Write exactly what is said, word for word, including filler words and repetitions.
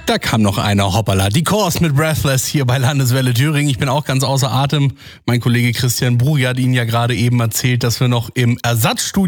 Da kam noch einer, hoppala. Die Chorus mit Breathless hier bei Landeswelle Thüringen. Ich bin auch ganz außer Atem. Mein Kollege Christian Brugi hat Ihnen ja gerade eben erzählt, dass wir noch im Ersatzstudio